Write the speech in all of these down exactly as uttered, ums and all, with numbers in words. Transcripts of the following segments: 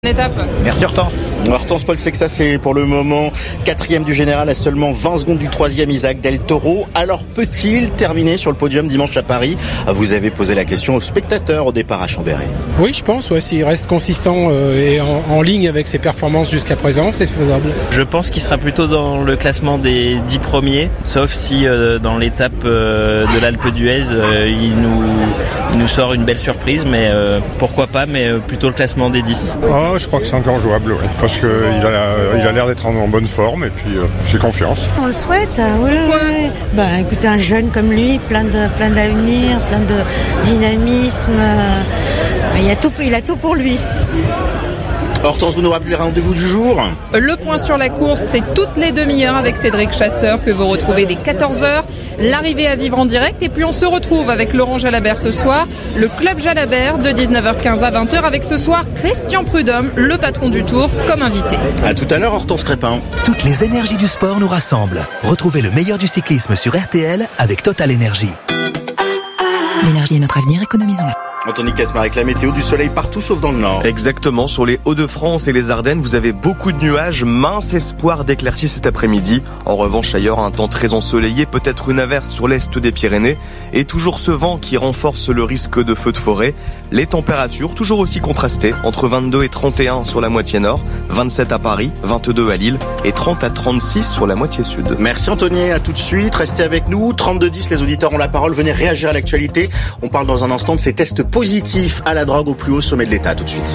Étape. Merci Hortense. Hortense Paul Sexa, c'est pour le moment quatrième du général à seulement vingt secondes du troisième Isaac Del Toro. Alors peut-il terminer sur le podium dimanche à Paris? Vous avez posé la question aux spectateurs au départ à Chambéry. Oui, je pense, ouais, s'il reste consistant euh, et en, en ligne avec ses performances jusqu'à présent, c'est faisable. Je pense qu'il sera plutôt dans le classement des dix premiers, sauf si euh, dans l'étape euh, de l'Alpe d'Huez, euh, il, nous, il nous sort une belle surprise, mais euh, pourquoi pas, mais euh, plutôt le classement des dix. Oh, je crois que c'est encore jouable, oui, parce qu'il a, il a l'air d'être en, en bonne forme et puis euh, j'ai confiance. On le souhaite, oui, oui. Bah, écoutez, un jeune comme lui, plein de, plein d'avenir, plein de dynamisme, euh, il, a tout, il a tout pour lui. Hortense, vous nous rappelez le rendez-vous du jour? Le point sur la course, c'est toutes les demi-heures avec Cédric Chasseur que vous retrouvez dès quatorze heures. L'arrivée à vivre en direct et puis on se retrouve avec Laurent Jalabert ce soir. Le Club Jalabert de dix-neuf heures quinze à vingt heures avec ce soir Christian Prudhomme, le patron du Tour, comme invité. À tout à l'heure Hortense Crépin. Toutes les énergies du sport nous rassemblent. Retrouvez le meilleur du cyclisme sur R T L avec Total Énergie. L'énergie est notre avenir, économisons-la. Anthony Casmar avec la météo, du soleil partout sauf dans le nord. Exactement, sur les Hauts-de-France et les Ardennes, vous avez beaucoup de nuages, mince espoir d'éclaircies cet après-midi. En revanche, ailleurs, un temps très ensoleillé, peut-être une averse sur l'est des Pyrénées et toujours ce vent qui renforce le risque de feux de forêt. Les températures, toujours aussi contrastées, entre vingt-deux et trente et un sur la moitié nord, vingt-sept à Paris, vingt-deux à Lille et trente à trente-six sur la moitié sud. Merci Anthony, à tout de suite, restez avec nous. trente-deux dix, les auditeurs ont la parole, venez réagir à l'actualité. On parle dans un instant de ces tests positif à la drogue au plus haut sommet de l'État. Tout de suite.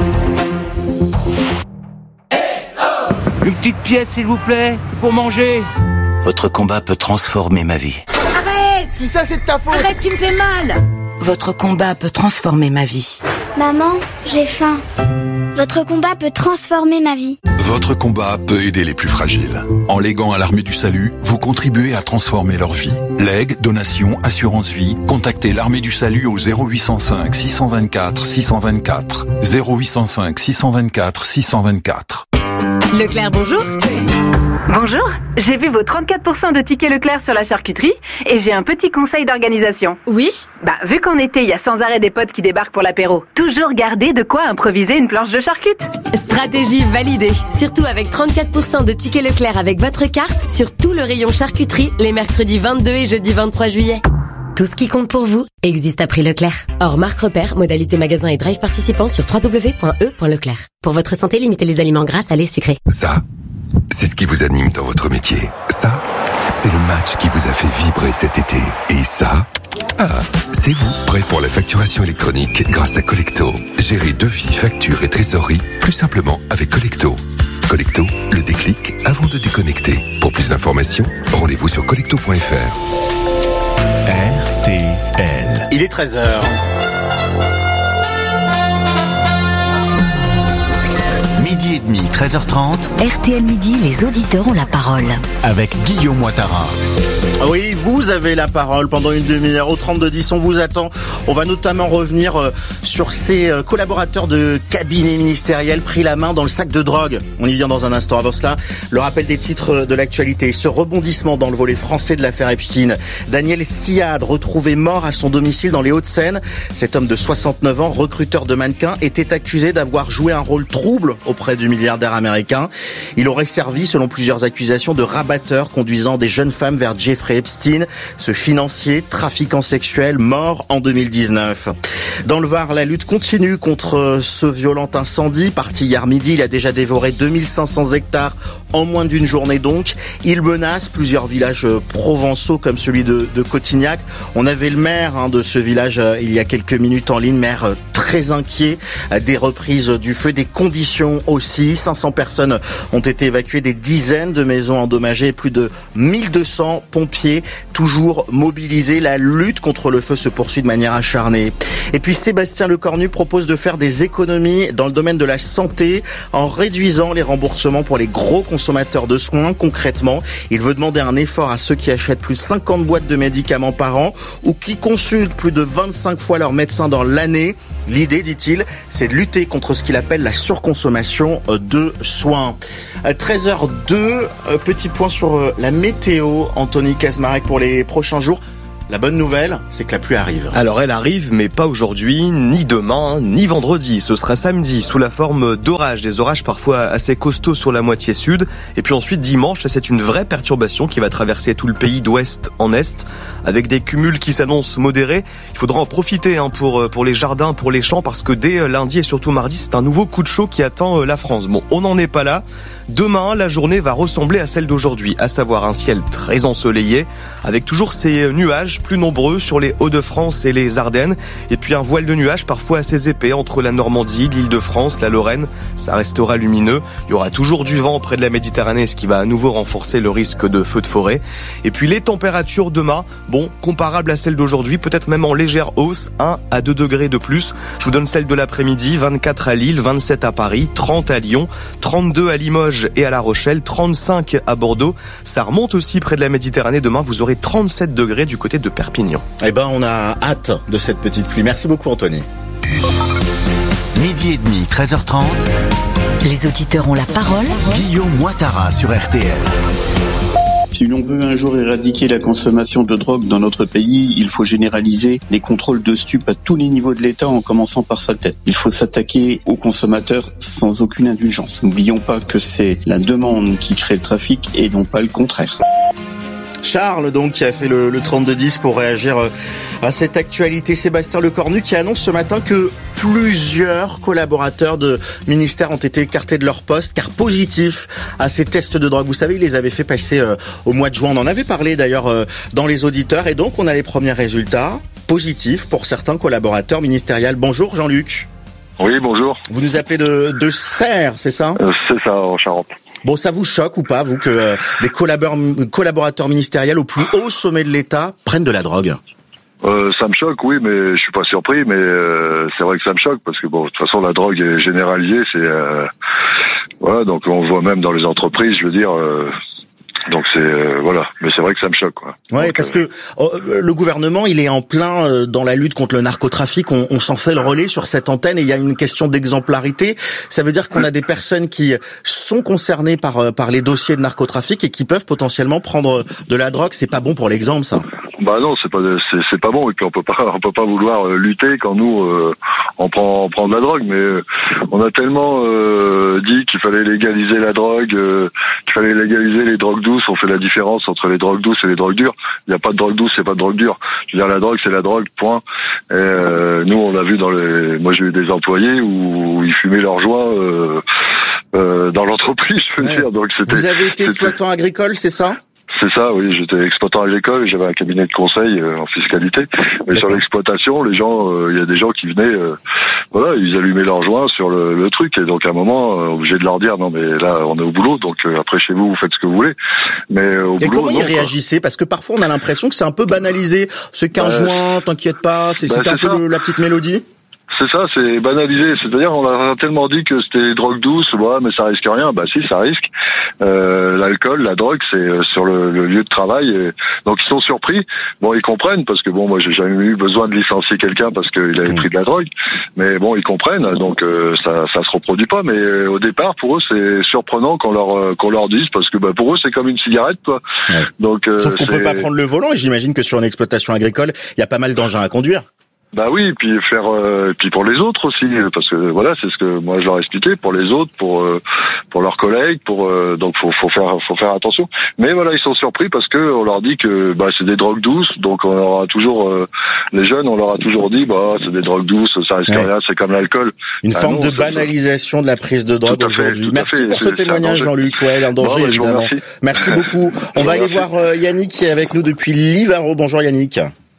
Une petite pièce s'il vous plaît, pour manger. Votre combat peut transformer ma vie. Arrête! Si ça c'est de ta faute. Arrête, tu me fais mal. Votre combat peut transformer ma vie. Maman, j'ai faim. Votre combat peut transformer ma vie. Votre combat peut aider les plus fragiles. En léguant à l'Armée du Salut, vous contribuez à transformer leur vie. Legs, donations, assurance vie, contactez l'Armée du Salut au zéro huit cent cinq six cent vingt-quatre six cent vingt-quatre. zéro huit cent cinq six cent vingt-quatre six cent vingt-quatre. Leclerc, bonjour. Bonjour, j'ai vu vos trente-quatre pour cent de tickets Leclerc sur la charcuterie et j'ai un petit conseil d'organisation. Oui? Bah, vu qu'en été, il y a sans arrêt des potes qui débarquent pour l'apéro, toujours garder de quoi improviser une planche de charcute. Stratégie validée. Surtout avec trente-quatre pour cent de tickets Leclerc avec votre carte sur tout le rayon charcuterie les mercredis vingt-deux et jeudi vingt-trois juillet. Tout ce qui compte pour vous existe à prix Leclerc. Hors marque repère, modalité magasin et drive participants sur w w w point e point leclerc. Pour votre santé, limitez les aliments gras, salés, sucrés. Ça, c'est ce qui vous anime dans votre métier. Ça, c'est le match qui vous a fait vibrer cet été. Et ça, ah, c'est vous, prêt pour la facturation électronique grâce à Collecto. Gérez devis, factures et trésorerie plus simplement avec Collecto. Collecto, le déclic avant de déconnecter. Pour plus d'informations, rendez-vous sur collecto point f r. R T L. Il est treize heures. Midi et demi, treize heures trente. R T L Midi, les auditeurs ont la parole. Avec Guillaume Ouattara. Oui, vous avez la parole pendant une demi-heure. Au trente-deux dix, on vous attend. On va notamment revenir euh, sur ces euh, collaborateurs de cabinets ministériels pris la main dans le sac de drogue. On y vient dans un instant. Avant cela, le rappel des titres de l'actualité. Ce rebondissement dans le volet français de l'affaire Epstein. Daniel Siad, retrouvé mort à son domicile dans les Hauts-de-Seine. Cet homme de soixante-neuf ans, recruteur de mannequins, était accusé d'avoir joué un rôle trouble auprès du milliardaire américain. Il aurait servi, selon plusieurs accusations, de rabatteur conduisant des jeunes femmes vers Jeffrey Epstein, ce financier, trafiquant sexuel, mort en deux mille dix-neuf. Dans le Var, la lutte continue contre ce violent incendie. Parti hier midi, il a déjà dévoré deux mille cinq cents hectares en moins d'une journée donc. Il menace plusieurs villages provençaux comme celui de, de Cotignac. On avait le maire hein, de ce village euh, il y a quelques minutes en ligne, maire euh, très inquiet euh, des reprises du feu, des conditions aussi. cinq cents personnes ont été évacuées, des dizaines de maisons endommagées, plus de mille deux cents pompiers toujours mobilisés. La lutte contre le feu se poursuit de manière acharnée. Et puis Sébastien Lecornu propose de faire des économies dans le domaine de la santé en réduisant les remboursements pour les gros consommateurs de soins. Concrètement, il veut demander un effort à ceux qui achètent plus de cinquante boîtes de médicaments par an ou qui consultent plus de vingt-cinq fois leur médecin dans l'année. L'idée, dit-il, c'est de lutter contre ce qu'il appelle la surconsommation de soins. treize heures deux, petit point sur la météo, Anthony Kazmarek, pour les prochains jours. la bonne nouvelle, c'est que la pluie arrive. Alors elle arrive, mais pas aujourd'hui, ni demain, ni vendredi. Ce sera samedi, sous la forme d'orages. Des orages parfois assez costauds sur la moitié sud. Et puis ensuite, dimanche, c'est une vraie perturbation qui va traverser tout le pays d'ouest en est, avec des cumuls qui s'annoncent modérés. Il faudra en profiter hein, pour, pour les jardins, pour les champs, parce que dès lundi et surtout mardi, c'est un nouveau coup de chaud qui attend la France. Bon, on n'en est pas là. Demain, la journée va ressembler à celle d'aujourd'hui, à savoir un ciel très ensoleillé, avec toujours ces nuages plus nombreux sur les Hauts-de-France et les Ardennes, et puis un voile de nuages parfois assez épais entre la Normandie, l'Île-de-France, la Lorraine. Ça restera lumineux. Il y aura toujours du vent près de la Méditerranée, ce qui va à nouveau renforcer le risque de feux de forêt. Et puis les températures demain, bon, comparables à celles d'aujourd'hui, peut-être même en légère hausse, un à deux degrés de plus. Je vous donne celle de l'après-midi, vingt-quatre à Lille, vingt-sept à Paris, trente à Lyon, trente-deux à Limoges et à La Rochelle, trente-cinq à Bordeaux. Ça remonte aussi près de la Méditerranée. Demain, vous aurez trente-sept degrés du côté de Perpignan. Eh ben, on a hâte de cette petite pluie. Merci beaucoup, Anthony. Midi et demi, treize heures trente. Les auditeurs ont la parole. Guillaume Ouattara sur R T L. Si l'on veut un jour éradiquer la consommation de drogue dans notre pays, il faut généraliser les contrôles de stupes à tous les niveaux de l'État en commençant par sa tête. Il faut s'attaquer aux consommateurs sans aucune indulgence. N'oublions pas que c'est la demande qui crée le trafic et non pas le contraire. Charles, donc, qui a fait le, le trente-deux dix pour réagir à cette actualité. Sébastien Lecornu qui annonce ce matin que plusieurs collaborateurs de ministères ont été écartés de leur poste car positifs à ces tests de drogue. Vous savez, ils les avaient fait passer euh, au mois de juin. On en avait parlé d'ailleurs euh, dans les auditeurs et donc on a les premiers résultats positifs pour certains collaborateurs ministériels. Bonjour Jean-Luc. Oui, bonjour. Vous nous appelez de, de Serres, c'est ça ? euh, C'est ça, en Charente. Bon, ça vous choque ou pas, vous, que euh, des collaborateurs ministériels au plus haut sommet de l'État prennent de la drogue ? Euh, ça me choque, oui, mais je suis pas surpris, mais euh, c'est vrai que ça me choque, parce que bon, de toute façon, la drogue est généralisée, c'est... Euh, voilà, donc on voit même dans les entreprises, je veux dire... Euh, donc c'est euh, voilà, mais c'est vrai que ça me choque quoi. Ouais, donc, parce euh... que euh, le gouvernement, il est en plein euh, dans la lutte contre le narcotrafic, on, on s'en fait le relais sur cette antenne et il y a une question d'exemplarité. Ça veut dire qu'on a des personnes qui sont concernées par par les dossiers de narcotrafic et qui peuvent potentiellement prendre de la drogue, c'est pas bon pour l'exemple ça. Bah non, c'est pas c'est, c'est pas bon et puis on peut pas on peut pas vouloir lutter quand nous euh, on prend on prend de la drogue, mais euh, on a tellement euh, dit qu'il fallait légaliser la drogue, euh, qu'il fallait légaliser les drogues douces. On fait la différence entre les drogues douces et les drogues dures. Il n'y a pas de drogue douce, c'est pas de drogue dure. Je veux dire, la drogue c'est la drogue, point. Et euh, nous on l'a vu dans les, moi j'ai eu des employés où ils fumaient leurs joints euh, euh, dans l'entreprise. Je veux ouais. dire, donc c'était. Vous avez été exploitant agricole, c'est ça? C'est ça, oui, j'étais exploitant agricole et j'avais un cabinet de conseil euh, en fiscalité. Mais sur l'exploitation, les gens, il euh, y a des gens qui venaient, euh, voilà, ils allumaient leur joint sur le, le truc et donc à un moment, euh, obligé de leur dire non mais là on est au boulot, donc euh, après chez vous vous faites ce que vous voulez. Mais euh, au et boulot, comment non, ils réagissaient? Parce que parfois on a l'impression que c'est un peu banalisé. C'est qu'un euh, joint, t'inquiète pas, c'est, bah, c'est un peu le, la petite mélodie. C'est ça, c'est banalisé. C'est-à-dire, on a tellement dit que c'était des drogues douces, ouais, mais ça risque rien. Bah si, ça risque. Euh, l'alcool, la drogue, c'est sur le, le lieu de travail. Et donc ils sont surpris. Bon, ils comprennent parce que bon, moi j'ai jamais eu besoin de licencier quelqu'un parce qu'il avait pris de la drogue. Mais bon, ils comprennent. Donc euh, ça, ça se reproduit pas. Mais euh, au départ, pour eux, c'est surprenant qu'on leur euh, qu'on leur dise parce que bah pour eux, c'est comme une cigarette, quoi. Ouais. Donc euh, sauf qu'on c'est... peut pas prendre le volant. Et j'imagine que sur une exploitation agricole, il y a pas mal d'engins à conduire. Bah oui, et puis faire, euh, et puis pour les autres aussi, parce que voilà, c'est ce que moi je leur ai expliqué, pour les autres, pour euh, pour leurs collègues, pour euh, donc faut faut faire faut faire attention. Mais voilà, ils sont surpris parce que on leur dit que bah c'est des drogues douces, donc on leur a toujours euh, les jeunes, on leur a toujours dit bah c'est des drogues douces, ça risque ouais. rien, c'est comme l'alcool. Une ah forme non, de banalisation ça. de la prise de drogue aujourd'hui. Merci pour ce témoignage, Jean-Luc. Ouais, un danger bon, bah, évidemment. Merci beaucoup. On va aller voir euh, Yannick qui est avec nous depuis Livaro. Bonjour Yannick.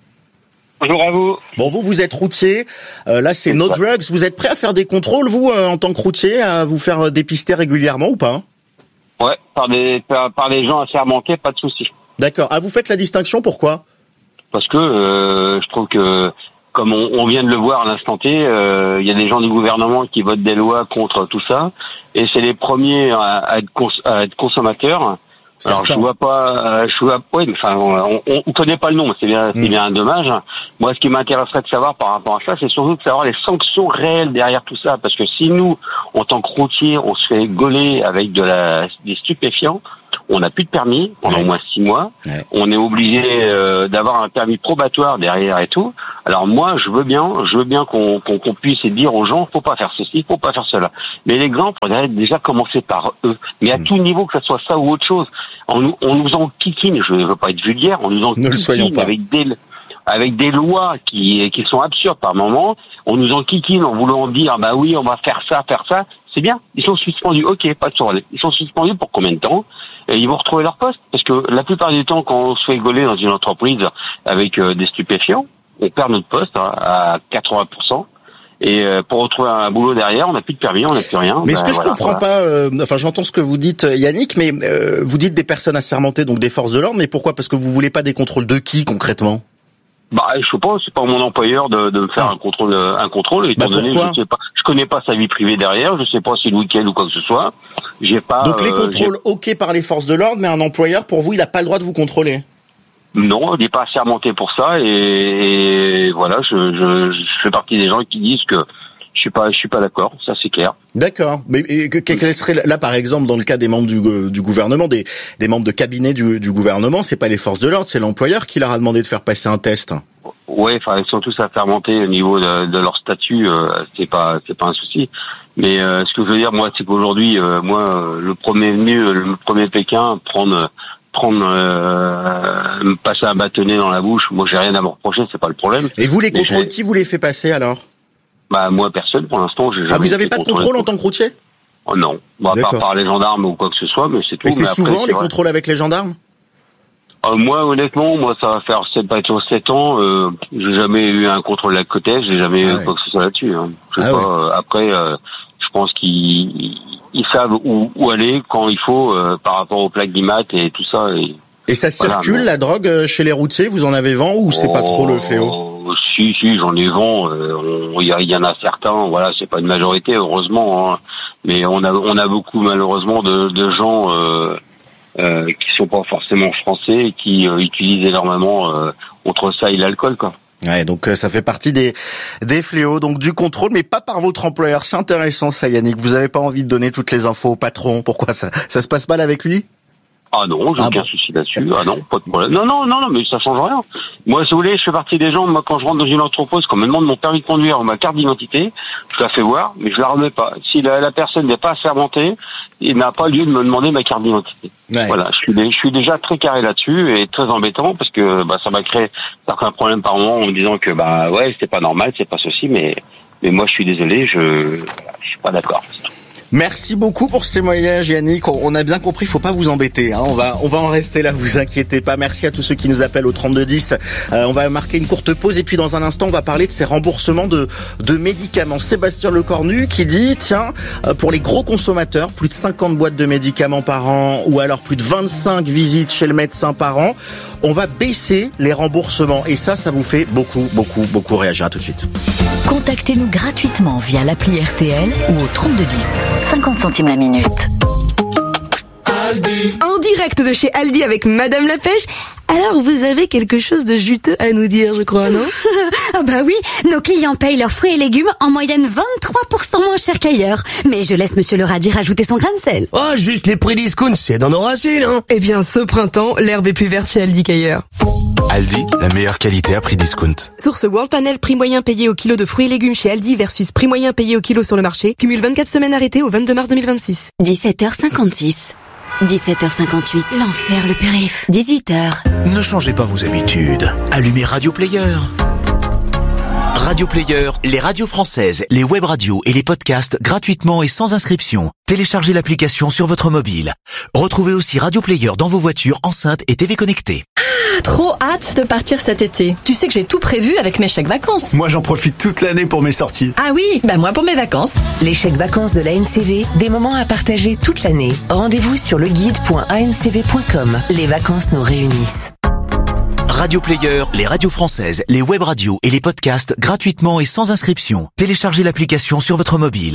Bonjour à vous. Bon, vous, vous êtes routier. Euh, là, c'est No Drugs. Vous êtes prêt à faire des contrôles, vous, euh, en tant que routier, à vous faire euh, dépister régulièrement ou pas? Ouais, par des par, par les gens assermentés, pas de souci. D'accord. Ah, vous faites la distinction, pourquoi? Parce que euh, je trouve que, comme on, on vient de le voir à l'instant T, il euh, y a des gens du gouvernement qui votent des lois contre tout ça, et c'est les premiers à, à, être, cons, à être consommateurs. Alors je vois pas, je vois, oui, mais enfin, on, on, on connaît pas le nom, c'est bien, c'est bien un dommage. Moi, ce qui m'intéresserait de savoir par rapport à ça, c'est surtout de savoir les sanctions réelles derrière tout ça, parce que si nous, en tant que routiers, on se fait gauler avec de la, des stupéfiants, on n'a plus de permis pendant ouais. au moins six mois. Ouais. On est obligé euh, d'avoir un permis probatoire derrière et tout. Alors moi, je veux bien, je veux bien qu'on, qu'on, qu'on puisse dire aux gens, faut pas faire ceci, faut pas faire cela. Mais l'exemple faudrait déjà commencer par eux. Mais à mmh. tout niveau, que ce soit ça ou autre chose, on nous, on nous enquiquine. Je veux pas être vulgaire, on nous enquiquine avec des avec des lois qui qui sont absurdes par moments. On nous enquiquine en voulant dire, bah oui, on va faire ça, faire ça. C'est bien. Ils sont suspendus. Ok, pas de problème. Ils sont suspendus pour combien de temps? Et ils vont retrouver leur poste. Parce que la plupart du temps, quand on se fait gauler dans une entreprise avec euh, des stupéfiants, on perd notre poste hein, à quatre-vingts pour cent. Et euh, pour retrouver un boulot derrière, on n'a plus de permis, on n'a plus rien. Mais ben, ce que voilà, je comprends voilà. pas, euh, enfin j'entends ce que vous dites Yannick, mais euh, vous dites des personnes assermentées, donc des forces de l'ordre, mais pourquoi? Parce que vous voulez pas des contrôles de qui concrètement? Bah, je sais pas, c'est pas mon employeur de, de me faire ah. un contrôle, un contrôle. Étant bah, donné, je sais pas, je connais pas sa vie privée derrière, je sais pas si le week-end ou quoi que ce soit. J'ai pas. Donc les euh, contrôles, j'ai... ok par les forces de l'ordre, mais un employeur pour vous, il a pas le droit de vous contrôler. Non, il n'est pas assermenté pour ça, et, et voilà, je, je, je fais partie des gens qui disent que je suis pas, je suis pas d'accord, ça c'est clair. D'accord. Mais et, quel serait là, par exemple, dans le cas des membres du, du gouvernement, des, des membres de cabinet du, du gouvernement, c'est pas les forces de l'ordre, c'est l'employeur qui leur a demandé de faire passer un test. Ouais, enfin ils sont tous assermentés au niveau de, de leur statut, euh, c'est pas, c'est pas un souci. Mais euh, ce que je veux dire, moi, c'est qu'aujourd'hui, euh, moi, euh, le premier venu, le premier Pékin, prendre prendre euh, me passer un bâtonnet dans la bouche, moi j'ai rien à me reprocher, c'est pas le problème. Et vous, les contrôles, qui vous les fait passer alors? Bah moi personne pour l'instant, j'ai jamais. Ah, vous avez pas de contrôle en tant que routier? Oh non, bah, à part par les gendarmes ou quoi que ce soit, mais c'est tout. Mais c'est mais après, souvent c'est les vrai. contrôles avec les gendarmes? Euh, moi honnêtement, moi ça va faire sept sept ans, euh, j'ai jamais eu un contrôle de la côte-est, j'ai jamais ah, eu ouais. quoi que ce soit là-dessus. Hein. Je sais ah, pas. Ouais. Euh, après, euh, je pense qu'ils ils savent où, où aller quand il faut euh, par rapport aux plaques d'I M A T et tout ça. Et, et ça circule voilà, la drogue chez les routiers? Vous en avez vent ou oh, c'est pas trop le fléau? Si, si, j'en ai vent. Il y, y en a certains. Voilà, c'est pas une majorité, heureusement. Hein, mais on a, on a beaucoup malheureusement de, de gens euh, euh, qui sont pas forcément français et qui euh, utilisent énormément euh, contre ça et l'alcool, quoi. Ouais, donc ça fait partie des des fléaux, donc du contrôle, mais pas par votre employeur. C'est intéressant ça, Yannick. Vous avez pas envie de donner toutes les infos au patron? Pourquoi ça ça se passe mal avec lui? Ah non, j'ai ah aucun bon. souci là-dessus. Ah non, pas de problème. Non, non, non, non, mais ça change rien. Moi, si vous voulez, je fais partie des gens, moi, quand je rentre dans une entreprise, qu'on me demande mon permis de conduire ou ma carte d'identité, je la fais voir, mais je la remets pas. Si la, la personne n'est pas assermentée, il n'a pas lieu de me demander ma carte d'identité. Ouais. Voilà, je suis, je suis déjà très carré là-dessus et très embêtant parce que bah ça m'a créé certains problèmes par moment en me disant que bah ouais, c'est pas normal, c'est pas ceci, mais mais moi je suis désolé, je je suis pas d'accord. Merci beaucoup pour ce témoignage, Yannick. On a bien compris, faut pas vous embêter. Hein. On va, on va en rester là. Vous inquiétez pas. Merci à tous ceux qui nous appellent au trente-deux dix. Euh, on va marquer une courte pause et puis dans un instant, on va parler de ces remboursements de de médicaments. Sébastien Lecornu qui dit, tiens, pour les gros consommateurs, plus de cinquante boîtes de médicaments par an ou alors plus de vingt-cinq visites chez le médecin par an, on va baisser les remboursements. Et ça, ça vous fait beaucoup, beaucoup, beaucoup réagir. À tout de suite. Contactez-nous gratuitement via l'appli R T L ou au trente-deux dix. cinquante centimes la minute. Aldi. En direct de chez Aldi avec Madame la Pêche. Alors, vous avez quelque chose de juteux à nous dire, je crois, non? Ah bah oui, nos clients payent leurs fruits et légumes en moyenne vingt-trois pour cent moins cher qu'ailleurs. Mais je laisse Monsieur le radis rajouter son grain de sel. Oh, juste les prix discount, c'est dans nos racines, hein. Eh bien, ce printemps, l'herbe est plus verte chez Aldi qu'ailleurs. Aldi, la meilleure qualité à prix discount. Source World Panel, prix moyen payé au kilo de fruits et légumes chez Aldi versus prix moyen payé au kilo sur le marché. Cumule vingt-quatre semaines arrêtées au vingt-deux mars deux mille vingt-six. dix-sept heures cinquante-six. dix-sept heures cinquante-huit. L'enfer, le périph. dix-huit heures. Ne changez pas vos habitudes. Allumez Radio Player. Radio Player, les radios françaises, les web radios et les podcasts gratuitement et sans inscription. Téléchargez l'application sur votre mobile. Retrouvez aussi Radio Player dans vos voitures, enceintes et T V connectées. Ah, trop hâte de partir cet été. Tu sais que j'ai tout prévu avec mes chèques vacances. Moi, j'en profite toute l'année pour mes sorties. Ah oui, bah moi pour mes vacances. Les chèques vacances de l'A N C V, des moments à partager toute l'année. Rendez-vous sur le guide point a n c v point com. Les vacances nous réunissent. Radio Player, les radios françaises, les web radios et les podcasts gratuitement et sans inscription. Téléchargez l'application sur votre mobile.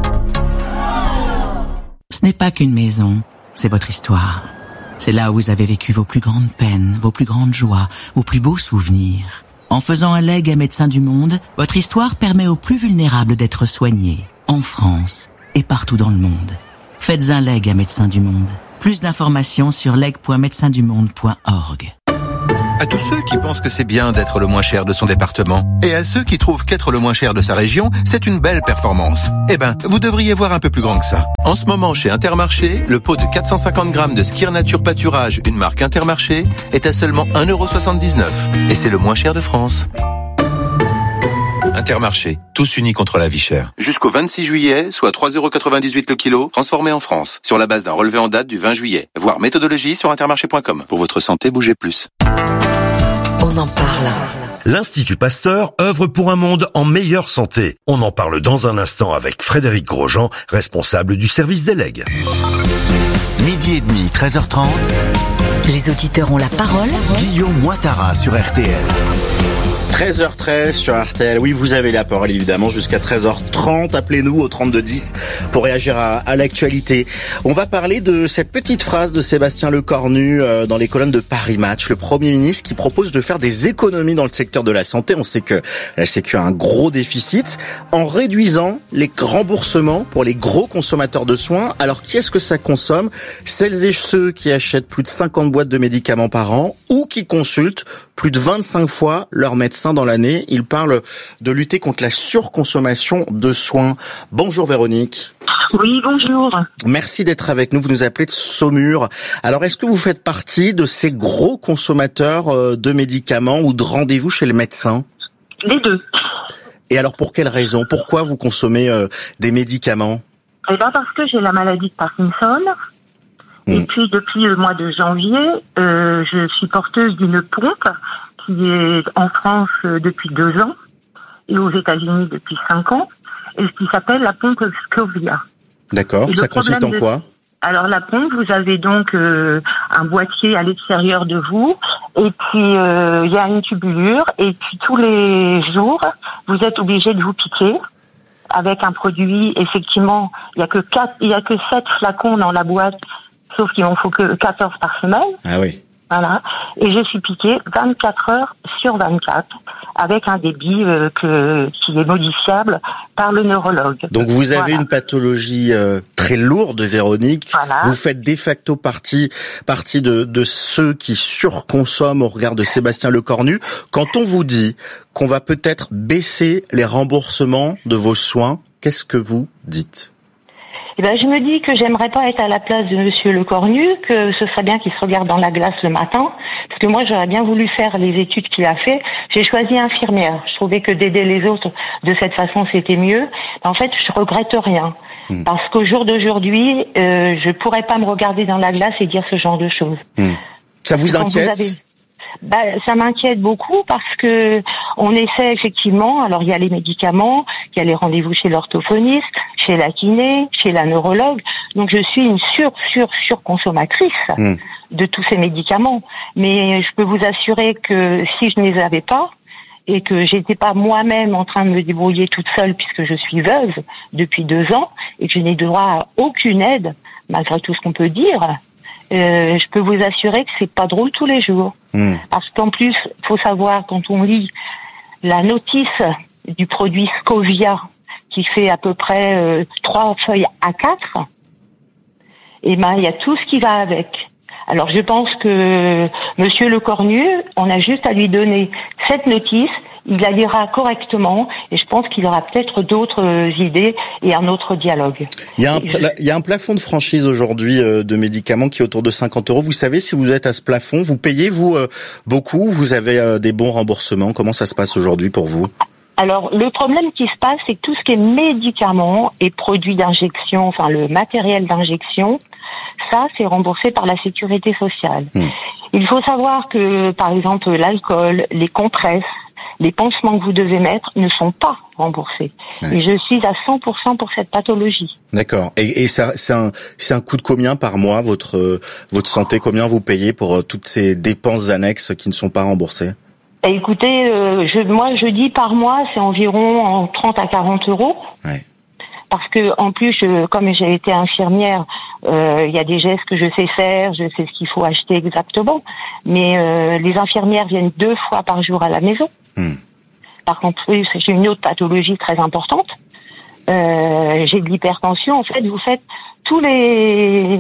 Ce n'est pas qu'une maison, c'est votre histoire. C'est là où vous avez vécu vos plus grandes peines, vos plus grandes joies, vos plus beaux souvenirs. En faisant un legs à Médecins du Monde, votre histoire permet aux plus vulnérables d'être soignés, en France et partout dans le monde. Faites un legs à Médecins du Monde. Plus d'informations sur leg point médecins du monde point org. À tous ceux qui pensent que c'est bien d'être le moins cher de son département, et à ceux qui trouvent qu'être le moins cher de sa région, c'est une belle performance. Eh ben, vous devriez voir un peu plus grand que ça. En ce moment, chez Intermarché, le pot de quatre cent cinquante grammes de Skir Nature Pâturage, une marque Intermarché, est à seulement un euro soixante-dix-neuf. Et c'est le moins cher de France. Intermarché, tous unis contre la vie chère. Jusqu'au vingt-six juillet, soit trois euros quatre-vingt-dix-huit le kilo, transformé en France, sur la base d'un relevé en date du vingt juillet. Voir méthodologie sur intermarché point com. Pour votre santé, bougez plus. On en parle. L'Institut Pasteur œuvre pour un monde en meilleure santé. On en parle dans un instant avec Frédéric Grosjean, responsable du service des legs. Midi et demi, treize heures trente. Les auditeurs ont la parole. Guillaume Ouattara sur R T L. treize heures treize sur R T L. Oui, vous avez la parole évidemment jusqu'à treize heures trente. Appelez-nous au trente-deux dix pour réagir à, à l'actualité. On va parler de cette petite phrase de Sébastien Lecornu euh, dans les colonnes de Paris Match, le Premier ministre qui propose de faire des économies dans le secteur de la santé. On sait que la Sécu a un gros déficit en réduisant les remboursements pour les gros consommateurs de soins. Alors qui est-ce que ça consomme? Celles et ceux qui achètent plus de cinquante boîtes de médicaments par an ou qui consultent plus de vingt-cinq fois leur médecin dans l'année. Il parle de lutter contre la surconsommation de soins. Bonjour Véronique. Oui, bonjour. Merci d'être avec nous. Vous nous appelez de Saumur. Alors, est-ce que vous faites partie de ces gros consommateurs de médicaments ou de rendez-vous chez le médecin? Les deux. Et alors, pour quelle raison? Pourquoi vous consommez euh, des médicaments? Eh ben parce que j'ai la maladie de Parkinson. Mmh. Et puis, depuis le mois de janvier, euh, je suis porteuse d'une pompe qui est en France depuis deux ans et aux États-Unis depuis cinq ans, et ce qui s'appelle la pompe Scovia. D'accord. Ça consiste en quoi? Alors la pompe, vous avez donc euh, un boîtier à l'extérieur de vous, et puis euh, il y a une tubulure, et puis tous les jours, vous êtes obligé de vous piquer avec un produit. Effectivement, il y a que quatre, il y a que sept flacons dans la boîte, sauf qu'il en faut que quatorze par semaine. Ah oui. Voilà. Et je suis piquée vingt-quatre heures sur vingt-quatre avec un débit euh, que, qui est modifiable par le neurologue. Donc vous avez voilà. une pathologie euh, très lourde, Véronique. Voilà. Vous faites de facto partie, partie de, de ceux qui surconsomment au regard de Sébastien Lecornu. Quand on vous dit qu'on va peut-être baisser les remboursements de vos soins, qu'est-ce que vous dites ? Eh ben, je me dis que j'aimerais pas être à la place de Monsieur Lecornu, que ce serait bien qu'il se regarde dans la glace le matin, parce que moi j'aurais bien voulu faire les études qu'il a fait. J'ai choisi infirmière. Je trouvais que d'aider les autres de cette façon c'était mieux. En fait, je regrette rien, mmh. parce qu'au jour d'aujourd'hui, euh, je pourrais pas me regarder dans la glace et dire ce genre de choses. Mmh. Ça vous Quand inquiète? vous avez... Bah, ça m'inquiète beaucoup parce que on essaie effectivement. Alors il y a les médicaments, il y a les rendez-vous chez l'orthophoniste, chez la kiné, chez la neurologue. Donc je suis une sur sur sur consommatrice mmh. de tous ces médicaments. Mais je peux vous assurer que si je ne les avais pas et que j'étais pas moi-même en train de me débrouiller toute seule puisque je suis veuve depuis deux ans et que je n'ai droit à aucune aide malgré tout ce qu'on peut dire. Euh, je peux vous assurer que c'est pas drôle tous les jours. Mmh. Parce qu'en plus, faut savoir, quand on lit la notice du produit Scovia, qui fait à peu près euh, trois feuilles à quatre, et ben, il y a tout ce qui va avec. Alors, je pense que Monsieur Lecornu, on a juste à lui donner cette notice, il la lira correctement, et je pense qu'il aura peut-être d'autres idées et un autre dialogue. Il y a un, pla- il y a un plafond de franchise aujourd'hui euh, de médicaments qui est autour de cinquante euros. Vous savez si vous êtes à ce plafond, vous payez vous euh, beaucoup, vous avez euh, des bons remboursements. Comment ça se passe aujourd'hui pour vous? Alors, le problème qui se passe, c'est que tout ce qui est médicaments et produits d'injection, enfin le matériel d'injection, ça, c'est remboursé par la sécurité sociale. Mmh. Il faut savoir que, par exemple, l'alcool, les compresses, les pansements que vous devez mettre ne sont pas remboursés. Ouais. Et je suis à cent pour cent pour cette pathologie. D'accord. Et, et ça, c'est un, c'est un coût de combien par mois, votre, euh, votre santé? Combien vous payez pour euh, toutes ces dépenses annexes qui ne sont pas remboursées? Bah, écoutez, euh, je, moi, je dis par mois, c'est environ en trente à quarante euros. Ouais. Parce que, en plus, je, comme j'ai été infirmière, il euh, y a des gestes que je sais faire, je sais ce qu'il faut acheter exactement. Mais euh, les infirmières viennent deux fois par jour à la maison. Mmh. Par contre, oui, j'ai une autre pathologie très importante. Euh, j'ai de l'hypertension. En fait, vous faites tous les tous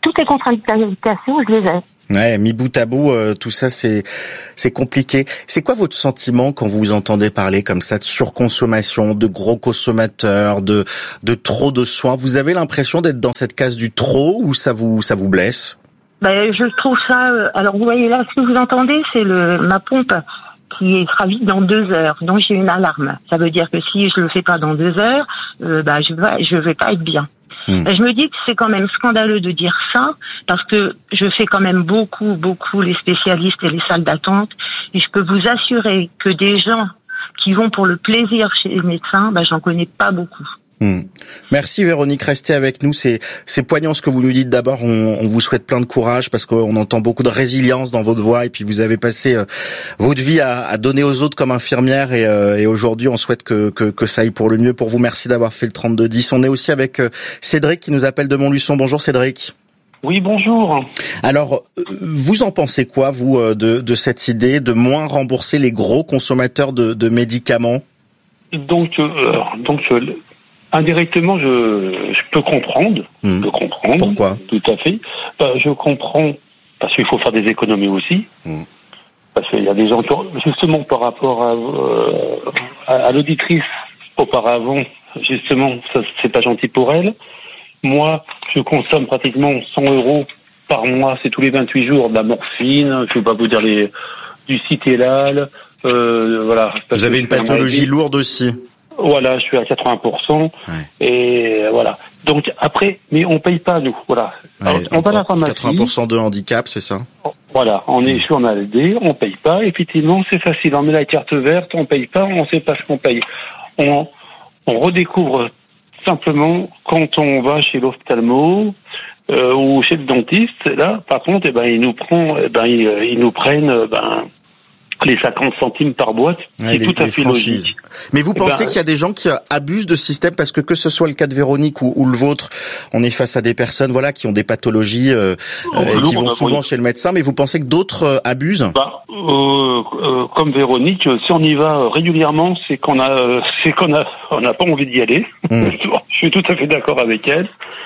toutes les contre-indications, je les ai. Ouais, mis bout à bout, euh, tout ça c'est c'est compliqué. C'est quoi votre sentiment quand vous entendez parler comme ça de surconsommation, de gros consommateurs, de de trop de soins? Vous avez l'impression d'être dans cette case du trop ou ça vous ça vous blesse? Ben, je trouve ça. Euh, alors vous voyez là, ce que vous entendez, c'est le ma pompe qui sera vide dans deux heures. Donc j'ai une alarme. Ça veut dire que si je le fais pas dans deux heures, euh, bah je vais je vais pas être bien. Mmh. Je me dis que c'est quand même scandaleux de dire ça, parce que je fais quand même beaucoup, beaucoup les spécialistes et les salles d'attente, et je peux vous assurer que des gens qui vont pour le plaisir chez les médecins, ben, j'en connais pas beaucoup. Mmh. Merci Véronique, restez avec nous. C'est, c'est poignant ce que vous nous dites. D'abord, on, on vous souhaite plein de courage parce qu'on entend beaucoup de résilience dans votre voix et puis vous avez passé euh, votre vie à, à donner aux autres comme infirmière et, euh, et aujourd'hui, on souhaite que, que, que ça aille pour le mieux pour vous. Merci d'avoir fait le trente-deux dix. On est aussi avec euh, Cédric qui nous appelle de Montluçon. Bonjour Cédric. Oui, bonjour. Alors, vous en pensez quoi, vous, de, de cette idée de moins rembourser les gros consommateurs de, de médicaments? Donc, euh, donc euh, indirectement, je, je peux comprendre. Mmh. Je peux comprendre. Pourquoi? Tout à fait. Euh, je comprends parce qu'il faut faire des économies aussi. Mmh. Parce qu'il y a des gens qui, justement, par rapport à, euh, à, à l'auditrice auparavant, justement, ça c'est pas gentil pour elle. Moi, je consomme pratiquement cent euros par mois, c'est tous les vingt-huit jours, de la morphine, je ne vais pas vous dire les, du Citélal, euh, voilà. Vous avez une pathologie lourde aussi. Voilà, je suis à quatre-vingts pour cent, ouais. Et voilà. Donc après, mais on paye pas, nous, voilà. Ouais, Alors, on va à la pharmacie. quatre-vingts pour cent de handicap, c'est ça? Voilà, on est sur un A L D, on paye pas, effectivement, c'est facile. On met la carte verte, on paye pas, on sait pas ce qu'on paye. On, on redécouvre simplement quand on va chez l'ophtalmo euh, ou chez le dentiste, là, par contre, eh ben, ils nous prend, eh ben, ils, ils nous prennent, eh ben, les cinquante centimes par boîte, ouais, c'est tout à fait logique. Mais vous pensez eh ben, qu'il y a des gens qui abusent de ce système parce que que ce soit le cas de Véronique ou, ou le vôtre, on est face à des personnes, voilà, qui ont des pathologies euh, oh, euh, et qui vont souvent oui. chez le médecin. Mais vous pensez que d'autres euh, abusent? Bah, euh, euh, comme Véronique, si on y va régulièrement, c'est qu'on a, euh, c'est qu'on a, on n'a pas envie d'y aller. Mmh. Je suis tout à fait d'accord avec elle.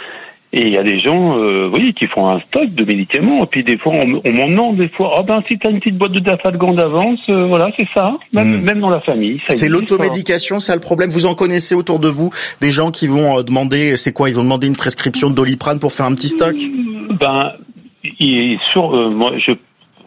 Et il y a des gens, euh, oui, qui font un stock de médicaments. Et puis des fois, on, on m'en demande des fois, ah oh ben si t'as une petite boîte de Dafalgan d'avance, euh, voilà, c'est ça. Même, mmh. même dans la famille. Ça c'est l'automédication, c'est le problème. Vous en connaissez autour de vous des gens qui vont euh, demander, c'est quoi? Ils vont demander une prescription de Doliprane pour faire un petit stock? Ben, il, sur, euh, moi, je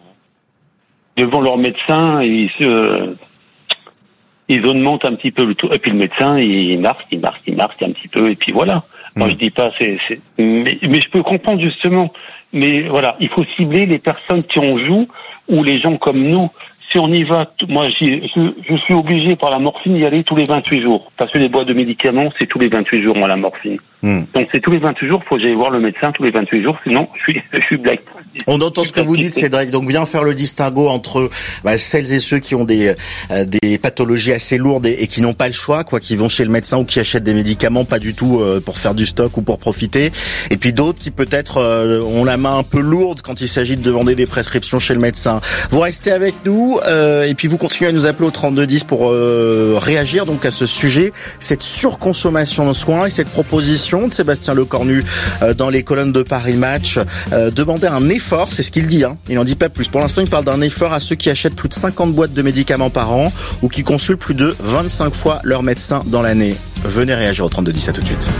devant leur médecin, ils euh, ils augmentent un petit peu le taux. Et puis le médecin, il marque, il marque, il marque un petit peu. Et puis voilà. Moi, je dis pas, c'est, c'est, mais, mais je peux comprendre justement. Mais voilà, il faut cibler les personnes qui en jouent ou les gens comme nous. Si on y va, moi, j'y, je, je suis obligé par la morphine d'y aller tous les vingt-huit jours. Parce que les boîtes de médicaments, c'est tous les vingt-huit jours, moi, la morphine. Mmh. Donc, c'est tous les vingt-huit jours, faut que j'aille voir le médecin tous les vingt-huit jours, sinon, je suis, je suis black. On entend ce que vous dites, Cédric. Donc, bien faire le distinguo entre bah, celles et ceux qui ont des euh, des pathologies assez lourdes et, et qui n'ont pas le choix, quoi, qui vont chez le médecin ou qui achètent des médicaments pas du tout euh, pour faire du stock ou pour profiter. Et puis d'autres qui peut-être euh, ont la main un peu lourde quand il s'agit de demander des prescriptions chez le médecin. Vous restez avec nous euh, et puis vous continuez à nous appeler au trente-deux dix pour euh, réagir donc à ce sujet, cette surconsommation de soins et cette proposition de Sébastien Lecornu euh, dans les colonnes de Paris Match, euh, demander un effort, c'est ce qu'il dit, hein. Il n'en dit pas plus. Pour l'instant, il parle d'un effort à ceux qui achètent plus de cinquante boîtes de médicaments par an ou qui consultent plus de vingt-cinq fois leur médecin dans l'année. Venez réagir au trente-deux dix, à tout de suite.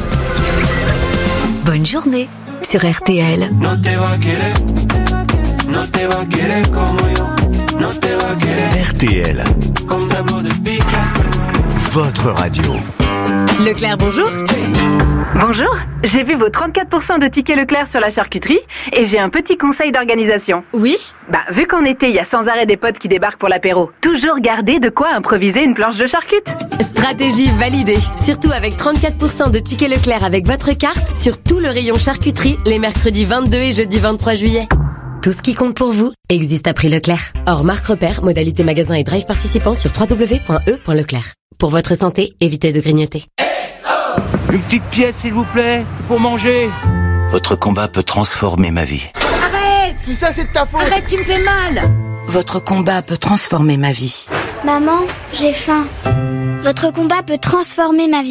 Bonne journée sur R T L. R T L, votre radio. Leclerc, bonjour. Bonjour, j'ai vu vos trente-quatre pour cent de tickets Leclerc sur la charcuterie et j'ai un petit conseil d'organisation. Oui? Bah, vu qu'en été, il y a sans arrêt des potes qui débarquent pour l'apéro, toujours garder de quoi improviser une planche de charcute. Stratégie validée. Surtout avec trente-quatre pour cent de tickets Leclerc avec votre carte sur tout le rayon charcuterie les mercredis vingt-deux et jeudi vingt-trois juillet. Tout ce qui compte pour vous existe à prix Leclerc. Hors marque repère, modalité magasin et drive participant sur w w w point e point leclerc. Pour votre santé, évitez de grignoter. Une petite pièce, s'il vous plaît, pour manger. Votre combat peut transformer ma vie. Arrête! Si ça, c'est de ta faute! Arrête, tu me fais mal! Votre combat peut transformer ma vie. Maman, j'ai faim. Votre combat peut transformer ma vie.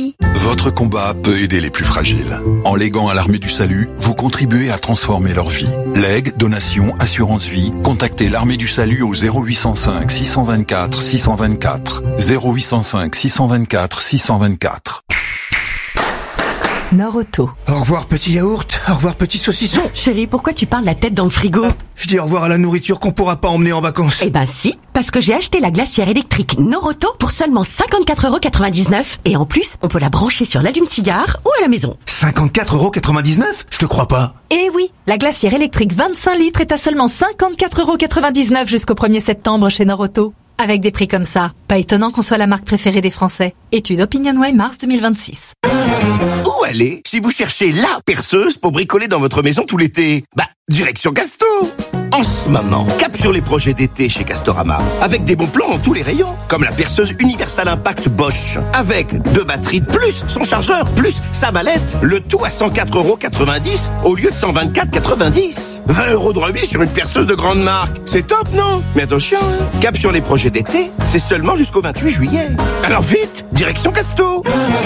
Votre combat peut aider les plus fragiles. En léguant à l'Armée du Salut, vous contribuez à transformer leur vie. Legs, donations, assurance vie, contactez l'Armée du Salut au zéro huit cent cinq six cent vingt-quatre six cent vingt-quatre. zéro huit cent cinq six cent vingt-quatre six cent vingt-quatre. Nord-Auto. Au revoir petit yaourt, au revoir petit saucisson. Chérie, pourquoi tu parles la tête dans le frigo? Je dis au revoir à la nourriture qu'on pourra pas emmener en vacances. Eh ben si, parce que j'ai acheté la glacière électrique Nord-Auto pour seulement cinquante-quatre euros quatre-vingt-dix-neuf. Et en plus, on peut la brancher sur l'allume-cigare ou à la maison. cinquante-quatre euros quatre-vingt-dix-neuf? Je te crois pas. Eh oui, la glacière électrique vingt-cinq litres est à seulement cinquante-quatre euros quatre-vingt-dix-neuf jusqu'au premier septembre chez Nord-Auto. Avec des prix comme ça, pas étonnant qu'on soit la marque préférée des Français. Étude OpinionWay mars deux mille vingt-six. Où aller si vous cherchez la perceuse pour bricoler dans votre maison tout l'été? Bah, direction Casto. En ce moment, cap sur les projets d'été chez Castorama, avec des bons plans dans tous les rayons, comme la perceuse Universal Impact Bosch, avec deux batteries de plus son chargeur, plus sa mallette, le tout à cent quatre euros quatre-vingt-dix au lieu de cent vingt-quatre euros quatre-vingt-dix. vingt euros de remise sur une perceuse de grande marque. C'est top, non? Mais attention, hein, cap sur les projets d'été, c'est seulement jusqu'au vingt-huit juillet. Alors vite, direction Casto.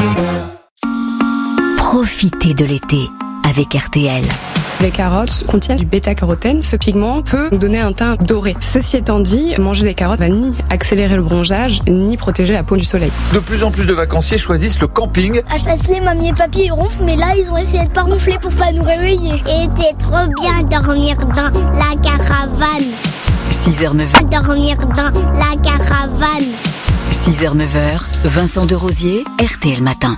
Profitez de l'été avec R T L. Les carottes contiennent du bêta-carotène. Ce pigment peut nous donner un teint doré. Ceci étant dit, manger des carottes va ni accélérer le bronzage, ni protéger la peau du soleil. De plus en plus de vacanciers choisissent le camping. À Chasselet, mamie et papy ils ronflent, mais là, ils ont essayé de pas ronfler pour pas nous réveiller. Et c'est trop bien dormir dans la caravane. six heures neuf heures. Dormir dans la caravane. six heures neuf heures, Vincent de Rosier, R T L Matin.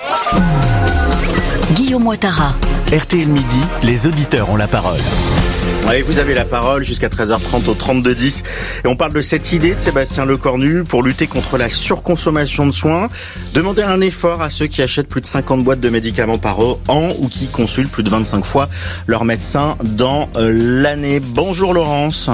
Guillaume Ouattara. R T L Midi, les auditeurs ont la parole. Oui, vous avez la parole jusqu'à treize heures trente au trente-deux dix. Et on parle de cette idée de Sébastien Lecornu pour lutter contre la surconsommation de soins. Demander un effort à ceux qui achètent plus de cinquante boîtes de médicaments par an ou qui consultent plus de vingt-cinq fois leur médecin dans l'année. Bonjour Laurence.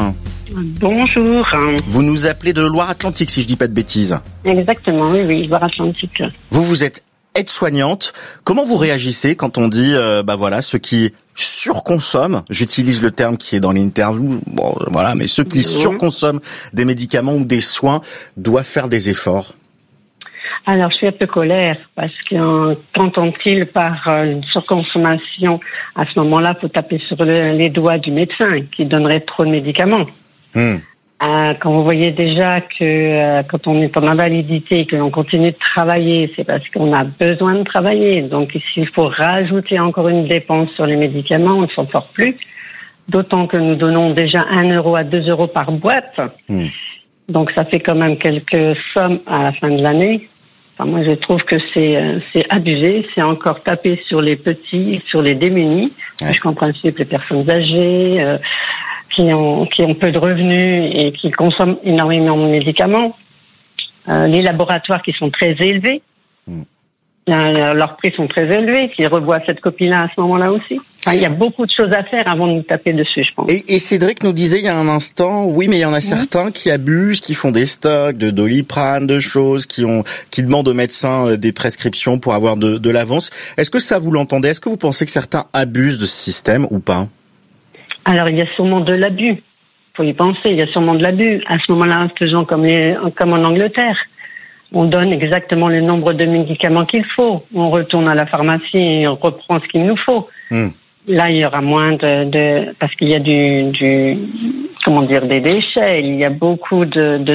Bonjour. Vous nous appelez de Loire-Atlantique si je dis pas de bêtises. Exactement, oui, oui, Loire-Atlantique. Vous, vous êtes aide-soignante. Comment vous réagissez quand on dit, euh, bah voilà, ceux qui surconsomment, j'utilise le terme qui est dans l'interview, bon, voilà, mais ceux qui mmh. surconsomment des médicaments ou des soins doivent faire des efforts? Alors, je suis un peu colère parce que qu'entend-il par une surconsommation? À ce moment-là, il faut taper sur le, les doigts du médecin qui donnerait trop de médicaments. Mmh. Euh, quand vous voyez déjà que euh, quand on est en invalidité et que l'on continue de travailler, c'est parce qu'on a besoin de travailler. Donc ici, il faut rajouter encore une dépense sur les médicaments, on ne s'en sort plus. D'autant que nous donnons déjà un euro à deux euros par boîte. Mmh. Donc ça fait quand même quelques sommes à la fin de l'année. Enfin, moi, je trouve que c'est euh, c'est abusé. C'est encore taper sur les petits, sur les démunis. Ouais. Je comprends aussi les personnes âgées. Euh, qui ont, qui ont peu de revenus et qui consomment énormément de médicaments. Euh, les laboratoires qui sont très élevés, mmh. euh, leurs prix sont très élevés, qui revoient cette copie-là à ce moment-là aussi. Enfin, il y a beaucoup de choses à faire avant de nous taper dessus, je pense. Et, et Cédric nous disait il y a un instant, oui, mais il y en a mmh. certains qui abusent, qui font des stocks de Doliprane, de choses, qui ont, qui demandent aux médecins des prescriptions pour avoir de, de l'avance. Est-ce que ça, vous l'entendez? Est-ce que vous pensez que certains abusent de ce système ou pas? Alors, il y a sûrement de l'abus. Il faut y penser, il y a sûrement de l'abus. À ce moment-là, faisons comme, les, comme en Angleterre. On donne exactement le nombre de médicaments qu'il faut. On retourne à la pharmacie et on reprend ce qu'il nous faut. Mmh. Là, il y aura moins de... de parce qu'il y a du, du... comment dire, des déchets. Il y a beaucoup de, de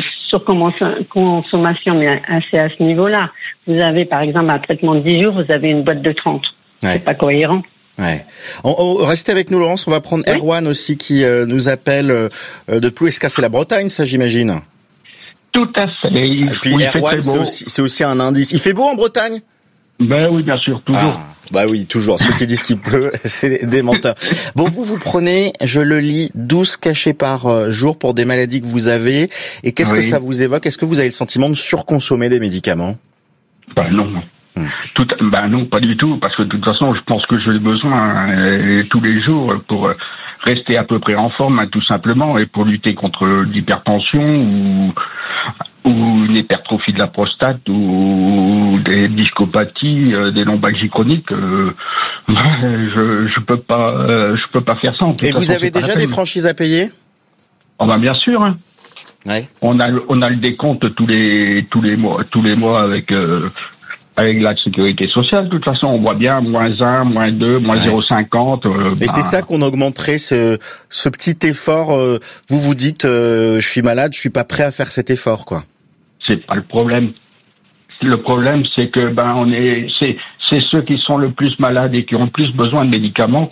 surconsommation, mais assez à ce niveau-là. Vous avez, par exemple, un traitement de dix jours, vous avez une boîte de trente. Ouais. C'est pas cohérent. Ouais. On, on, restez avec nous, Laurence. On va prendre oui. Erwan aussi qui euh, nous appelle euh, de Plouescas, c'est la Bretagne, ça, j'imagine. Tout à fait. Et puis oui, Erwan, c'est aussi, c'est aussi un indice. Il fait beau en Bretagne? Ben oui, bien sûr, toujours. Ah, bah oui, toujours. Ceux qui disent qu'il pleut, c'est des menteurs. Bon, vous, vous prenez, je le lis, douze cachets par jour pour des maladies que vous avez. Et qu'est-ce oui. que ça vous évoque? Est-ce que vous avez le sentiment de surconsommer des médicaments? Ben non. Hmm. Tout, ben non, pas du tout, parce que de toute façon, je pense que j'ai besoin euh, tous les jours pour rester à peu près en forme, hein, tout simplement, et pour lutter contre l'hypertension ou, ou une hypertrophie de la prostate ou des discopathies, euh, des lombalgies chroniques. Euh, je je peux pas, euh, je peux pas faire ça. Et vous avez déjà des franchises à payer? Oh ben bien sûr. Hein. Ouais. On a on a le décompte tous les tous les mois tous les mois avec. Euh, avec la sécurité sociale. De toute façon, on voit bien moins un, moins deux, moins ouais. zéro virgule cinquante. Euh, Et bah... c'est ça qu'on augmenterait, ce, ce petit effort. Euh, vous vous dites, euh, je suis malade, je suis pas prêt à faire cet effort, quoi. C'est pas le problème. Le problème, c'est que ben on est, c'est, c'est ceux qui sont le plus malades et qui ont le plus besoin de médicaments